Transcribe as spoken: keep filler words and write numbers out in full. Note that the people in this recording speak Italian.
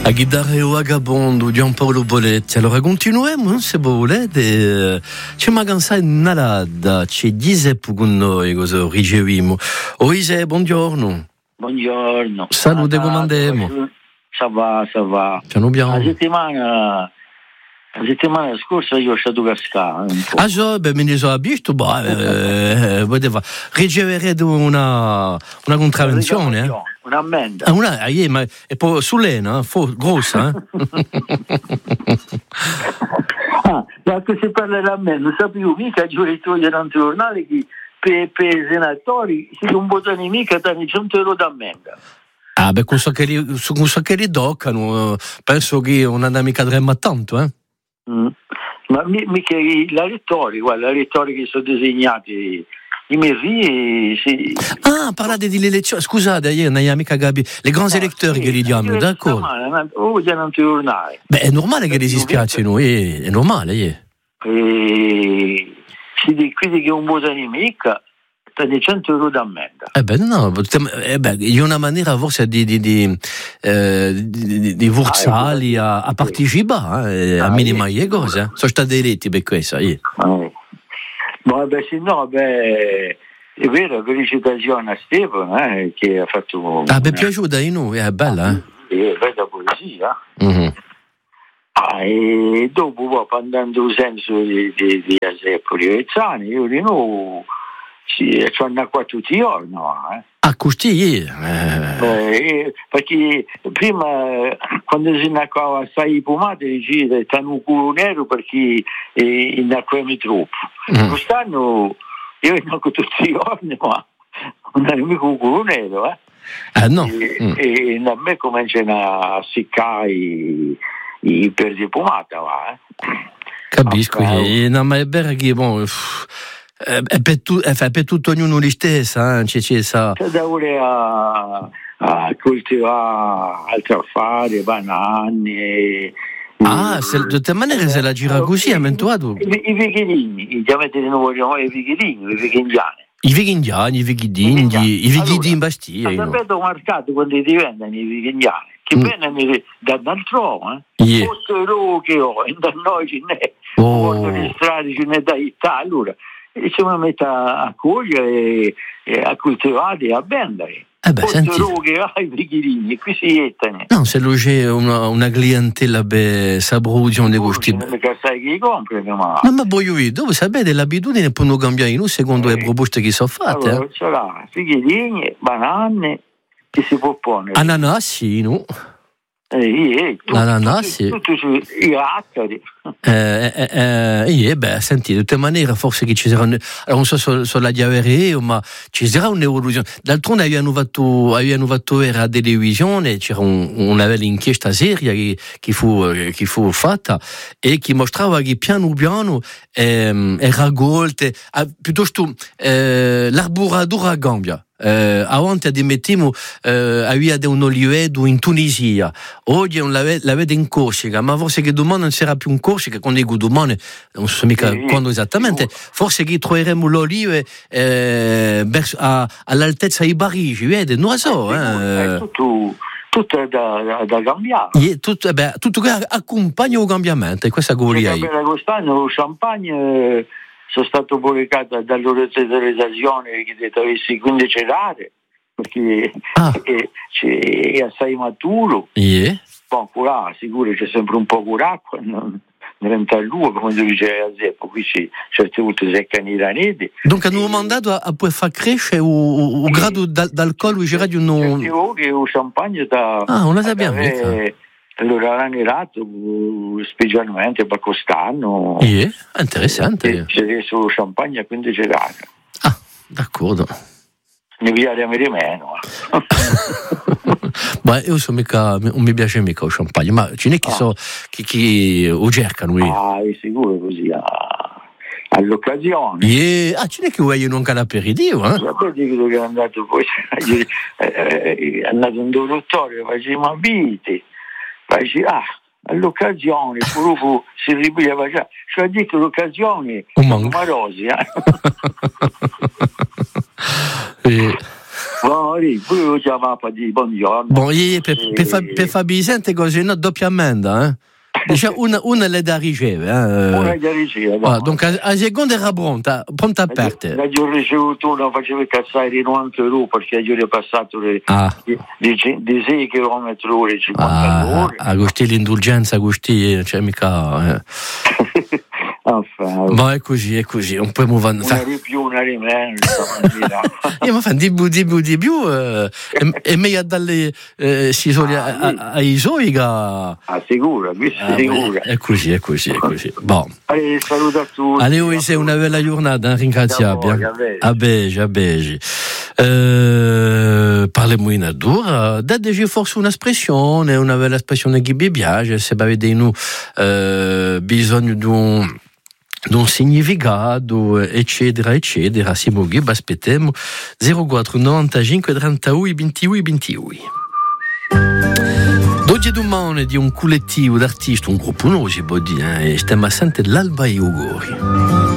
A chitarra e vagabondo Giampaolo Boletti. Allora continuiamo, se volete. C'è una canzone narrata, c'è Giuseppe con noi, cosa riceviamo. Oise, buongiorno. Buongiorno. Salute, come andiamo? Ça va, ça va. Piano piano. La settimana, la settimana scorsa io ho stato cascare un po'. Ah, so, beh, me ne sono visto, beh, poteva ricevere una, una contravvenzione, eh? Un'ammenda. Ah, una, ah, yeah, ma è poi sull'ena, eh? grossa, eh? Ah, ma che si parla dell'ammenda, non sapevo mica, giuri togliere un giornale che per, per i senatori si non votano mica danno cento euro d'ammenda. Ah, beh, con so che li, con so che li toccano, penso che non andrà mica dremma tanto, eh? Mm. Ma mi, mica la retorica, guarda, la retorica che sono disegnati i mesi. Sì. Ah, parlate di elezioni, scusate, ieri non è mica Gabi, le grandi Ah, elettori sì, che li diamo, d'accordo? Oh, già non ti tornare. Beh, è normale che li dispiacciono, è, è normale, eh. E si dice quindi che un voto nemica di cento euro d'ammenda. Eh beh, no, eh beh, è una maniera forse di, di, di, eh, di, di, di forzarli a, a partecipare, eh, a minimare le cose. Sono stati eletti per questo. Eh. Ah, vabbè, sì, no, beh, è vero, felicitazioni a Stefano, eh, che ha fatto... Ah, beh, piaciuta di noi, è bella, eh? È bella poesia. Mm-hmm. Ah, e dopo, andando il senso di, di, di Giuseppe Rivezzani, io di nuovo... Sì, ci hanno qua tutti i giorni, no? Eh? Ah, così? Eh. Eh, perché prima, quando si naccava assai i pomati, diceva stanno un culo nero perché eh, nacquemi troppo. Mm. Quest'anno io nacco tutti i giorni, ma non è mica un culo nero, eh? Eh no. E, mm. e a me cominciano a seccare i, i per di pomata, va, eh? Capisco, ah, eh, no, ma è vero che, bon... È per, tu, è per tutto ognuno di stessa, eh? C'è, c'è, sa. C'è da ore a, a coltivare altri affari, banane. Ah, se, di tutte maniere se la gira così, ha mentuato. I, i vichini, chiamate di nuovo i vichini, i vichindiani. I vichinghiani, i vichidini, i vichidi in Bastiglia. Sapete un mercato quando diventano i vichindiani, che mm. vengono da d'altro, eh? Yeah. Posto loro che ho, e da noi ce n'è, oh. un po' di strade ce n'è da Italia, allora. E ci mette a cogliere e, e a coltivare e a vendere. Eh beh, senti. Che hai vichini, qui si ettane. No, se lo c'è una, una clientela be sabrugion di gusti. Non mica sai chi compra, ma. No, ma voglio dire, dove sapete l'abitudine può cambiare in un secondo eh. le proposte che sono fatte. Allora, eh? Ce l'ha, fichini, banane, che si può porre. Ananassi, no? Eh, l'ananassi tutti i actori eh, eh, eh, beh senti di tutte maniere forse che ci sarà un, non so sulla diavere ma ci sarà un'evoluzione d'altronde abbiamo fatto abbiamo fatto era a televisione c'era un, una bella inchiesta seria che, che, fu, che fu fatta e che mostrava che piano piano eh, era golte eh, piuttosto eh, l'arburatura cambia. Eh, avanti admettiamo eh, aveva un oliveto in Tunisia oggi non l'avete in Corsica ma forse che domani non sarà più in Corsica quando dico domani non so mica sì, quando esattamente sì. Forse che troveremo l'olive eh, a, all'altezza di Parigi vede non lo so eh. È tutto tutto da, da, da cambiare yeah, tutto, beh, tutto che accompagna il cambiamento e questa golia quest'anno lo champagne sono stato pubblicato dall'organizzazione che avessi quindici rate perché ah. è, è assai maturo yeah. Poi ancora sicuro c'è sempre un po' d'acqua non renta l'uovo come dice a Zeppo qui ci, certe volte seccano i raneti donc hanno mandato a, a poi far crescere il sì. grado d'alcol c'era di un che il champagne da ah non la sappiamo allora l'anerato specialmente per quest'anno yeah, interessante c'è solo champagne a quindici gradi ah d'accordo ne viviamo di meno ma io so mica non mi piace mica il champagne ma ce n'è chi ah. so chi, chi lo cercano ah è sicuro così ah. All'occasione yeah. Ah ce n'è che vogliono anche l'aperitivo eh? Sapete che è andato poi è andato in dottore faceva vite faceva ah all'occasione proprio si ripigliava già cioè dico l'occasione numerosi eh? e... Bon, lì, poi lo chiamava per dire buongiorno. Bon, io, per, per, fa, per Fabio Vicente così, no, doppia ammenda, eh? Diciamo, una, una le da ricevere. Eh? Una le da ricevere. Ah, dunque, la seconda era pronta, pronta a parte. La io ho ricevuto una, facevo cazzare di novanta euro perché io ho passato le, ah. di, di, di sei chilometri ore, cinquanta ah, ore. Agosti l'indulgenza, Agosti, c'è mica... Eh. Enfin, ma è così, è così, un po' muovendo. Una di più, una di meno. Io mi fanno di più, di più, di più. Eh, è meglio dalle eh, si soli ah, ai suoi che. Ah, sicuro, ah, sicuro. È così, è così, è così. Bon. Allez, saluto a tutti. Allez, c'est una bella giornata, ringraziabile. A bege, a bege. Uh, parliamo in adura. Date forse un'espressione, una bella espressione che vi piace, se avete noi uh, bisogno di un d'un significato, eccetera, eccetera. Siamo qui, aspettiamo. zero quattro novantacinque trentadue ventidue ventidue. Oggi domani di un collettivo d'artisti, un gruppo nuovo si può dire, eh, stiamo a sentire l'Alba e Ugori.